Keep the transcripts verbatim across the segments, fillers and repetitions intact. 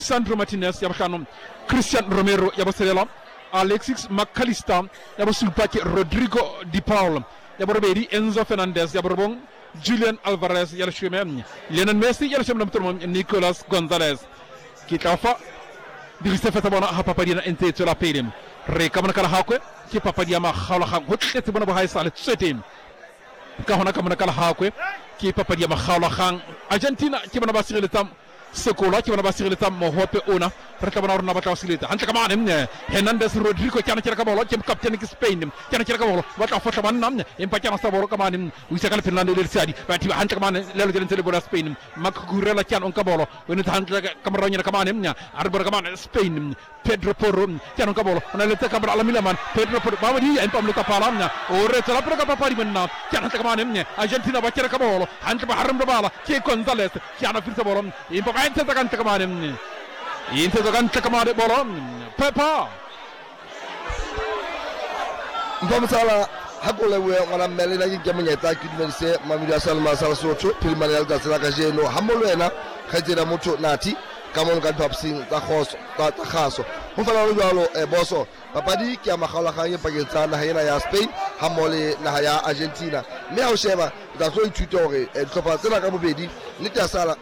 Sandro Martinez yaba kanom Christian Romero yaba Serela Alexis McAllister yaba sulpake Rodrigo Di Paul yaba robedi Enzo Fernandez yaba robong Julian Alvarez yala chemin Lionel Messi yala chemin mom Nicolas Gonzalez kitafa diriste fatabona ha papadina ente to la pedem re kamana kala hakwe ki papadia ma khawla kham hotte bona ba hay sale setim ka hona kamana kala hakwe ki papadia ma khawla khang Argentina ki bona ba sirele tam sekola ki bona ba sirele tam mo hope ona reka bona orna ba tawsilita hanta kamane ne Hernandez Rodrigo kana kira kabolo ki captain ki Spain kana kira kabolo wata fota ban nam en pa kana saboro kamane wisa kala Fernando del Sadi bati hanta kamane lelo jelen tele bola Spain mak gurela kan on kabolo woni hanta kamaro nyina kamane nya arbor kamane Spain Pedro Porro kana kabolo ona le takabra ala Milan Pedro Porro bawadi en pamlo kapala nya o reta la proka papari menna kana kamane nya Argentina ba kira kabolo hanta ba haram bala ki Gonzalez kana firta bolo en pa ente takanta kamane Inte to kanta kamade bolon Pepa Ndom sala hakole we wala melina yi jamanya ta kidmense mamida salma sala soto pilmanel da sala kajeno hamolena khajira moto nati kamon kan papsin ta khos ta khaso ho fala lo jalo e boso papadi ki ama khala khanye Pakistan na hayna ya Spain hamole na haya Argentina me au sheba da so tutore e to pa sala kabedi nita sala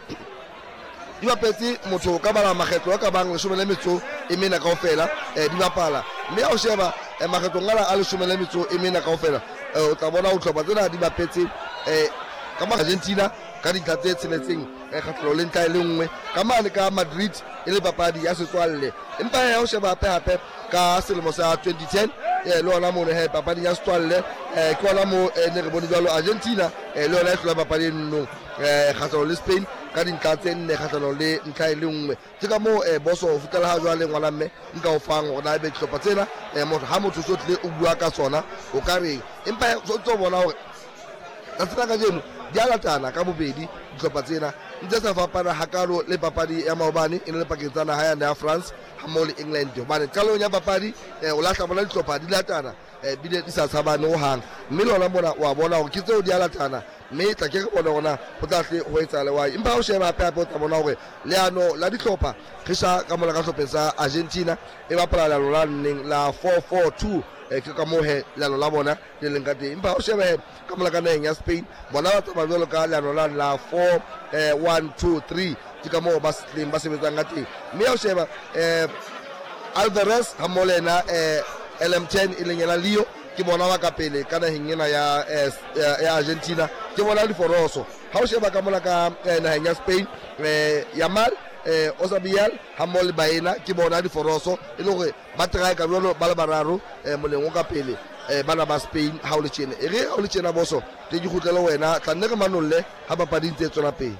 Diba peti moto kabala maketo kabang sumele mitso imena ka ofela eh diba pala me o sheba e maketo ngala alu sumele mitso imena ka ofela eh utabona utloba tena diba peti eh kama Argentina kadi tate tseletseng e khatlo lenta ile nngwe kama le ka Madrid ile papadi ya setswalle empa ya o sheba pe hape ka selemo sa twenty ten eh lo na mo ne he papadi ya setswalle eh ko la mo ne re boni jalo Argentina eh lo na tla papadi no eh khatlo le Spain kadi nkaten ne khatalo le nkai le nngwe tika mo e boso o futala ha jwa le ngwana mme nka o fang o na be tlo patsena e mo ha motho sotle o bua ka sona o kare empa so tso bona hore ka tsena ka jeno dialatana ka bobedi tlo patsena ntse sa fapana hakalo le papadi ya maobane ene le Pakistan ha ya na France ha mo le England yo bane kalo nya papadi e o latla bona tlo padi latana e bile di sa tsabane o hang mme lona bona wa bona hore ke tseo dialatana me tla ke bona ona ho tlahle ho etsa le wai empa o sheba pe apo tsa bona hore leano la ditlhopha khisa ka mola ka hlopetsa Argentina e bapala la lola ning la four four two e ke ka mohe la lola bona le leng ka teng empa o sheba ka mola ka neng ya Spain bona ba tsa jolo ka la lola la four one two three ke ka mo ba slim ba sebetsa ngati me o sheba eh Alvarez ha molena eh L M ten ile nyela Leo ke bona ba ka pele kana hingena ya ya Argentina ke bona di foroso ha o sheba ka mola ka na ya Spain eh Yamal eh Osabial ha mol baena ke bona di foroso e le gore ba try ka bolo ba la bararo eh molengo ka pele eh bana ba Spain ha o le tshene e re ha o le tshena boso te di gutlela wena tla nne ka manolle ha ba pading tse tsona pele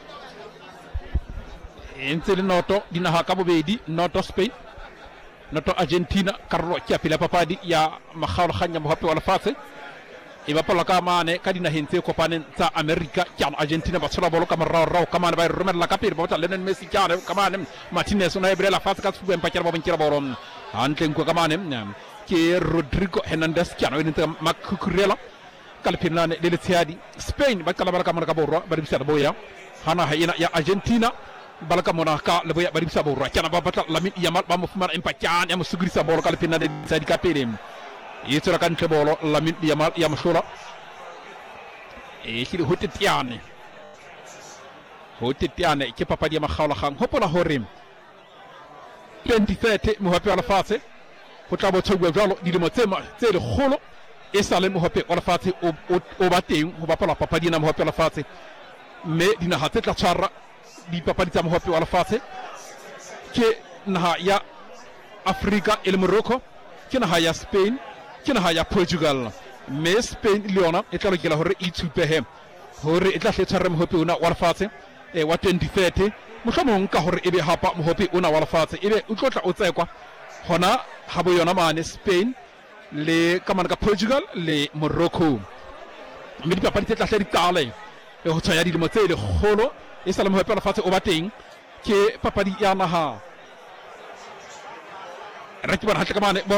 ente le noto dina ha ka bobedi noto Spain noto Argentina karro chiapila papadi ya makhawlo khanya mo hoppe wala fase e ba pala ka mane kadina hente ko panen ta America chian Argentina ba sola bolo kamar raw raw kamane bay rumer la kapir ba ta lenen Messi chiane kamane Martinez na ibre la fase ka fu ben pa cerba ben cerba borom anten ko kamane ke Rodrigo Hernandez chiano en ta makkurela kalpinane de tiadi Spain ba kala baraka man ka borro bari bisa boya hana hayina ya Argentina balaka monaka le boya bari sabo ra kana babata Lamine Yamal ba mo fumar impaccian am sugri sabo kala pinna de sadi kapelem yitra kan te bolo Lamine Yamal yam sura e hiri hotte tiane hotte tiane ke papa di ma khawla khang hopola horim twenty thirty mo hoppe ala fase hotabo chogwe jalo di mo tema tele kholo e sale mo hoppe ala fase o o batte ho ba pala papa di na mo hoppe ala fase me dina hatet la charra di papa di tam hoppe wala fase ke na ya Afrika el Morocco ke na ya Spain ke na ya Portugal mais Spain liona e talo gela hore itu pehe hore e tla hletsarre mo hoppe una wala fase e wa twenty thirty mo tsamong ka hore ebe hapa mo hoppe una wala fase ebe o tlotla o tsekwa hona habo yona mane Spain le kamana ka Portugal le Morocco me di papa di tla hledi tale e ho tsaya di mo tsele kholo e sala mo hoppe la fase o bateng ke papadi ya naha reki bana hatta kamane